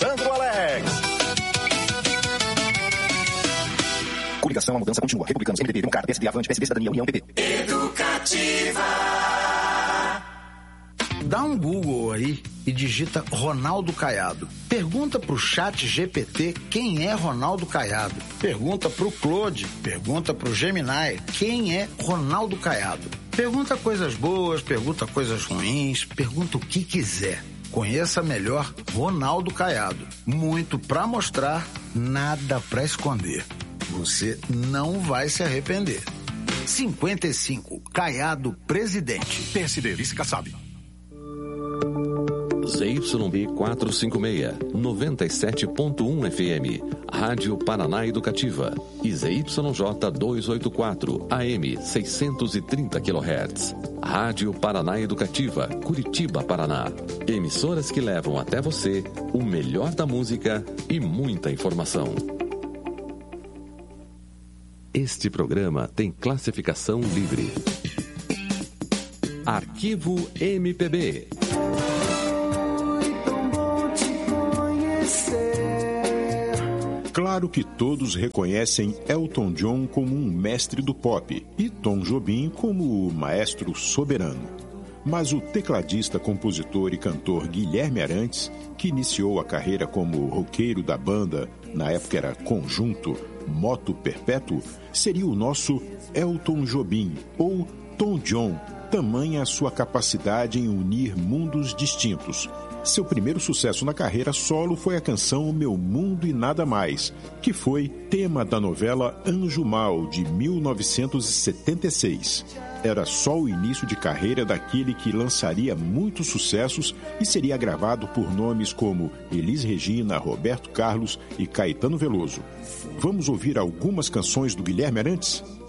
Sandro Alex. Coligação, a mudança continua. Republicanos, MDB, Democrata, PSD, Avante, PSB, Cidadania, União, PP. Educativa. Dá um Google aí e digita Ronaldo Caiado. Pergunta pro chat GPT quem é Ronaldo Caiado. Pergunta pro Claude, pergunta pro Gemini quem é Ronaldo Caiado. Pergunta coisas boas, pergunta coisas ruins, pergunta o que quiser. Conheça melhor Ronaldo Caiado. Muito pra mostrar, nada pra esconder. Você não vai se arrepender. 55, Caiado presidente. PSD, vice-Kassab. ZYB 456, 97.1 FM, Rádio Paraná Educativa. E ZYJ 284, AM 630 kHz. Rádio Paraná Educativa, Curitiba, Paraná. Emissoras que levam até você o melhor da música e muita informação. Este programa tem classificação livre. Arquivo MPB. Claro que todos reconhecem Elton John como um mestre do pop e Tom Jobim como o maestro soberano. Mas o tecladista, compositor e cantor Guilherme Arantes, que iniciou a carreira como roqueiro da banda, na época era Conjunto, Moto Perpétuo, seria o nosso Elton Jobim, ou Tom John, tamanha a sua capacidade em unir mundos distintos. Seu primeiro sucesso na carreira solo foi a canção Meu Mundo e Nada Mais, que foi tema da novela Anjo Mal, de 1976. Era só o início de carreira daquele que lançaria muitos sucessos e seria gravado por nomes como Elis Regina, Roberto Carlos e Caetano Veloso. Vamos ouvir algumas canções do Guilherme Arantes?